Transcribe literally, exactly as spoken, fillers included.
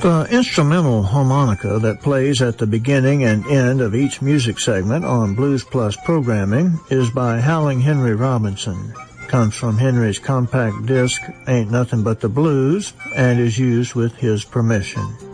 The instrumental harmonica that plays at the beginning and end of each music segment on Blues Plus programming is by Howling Henry Robinson. Comes from Henry's compact disc Ain't Nothing But the Blues and is used with his permission.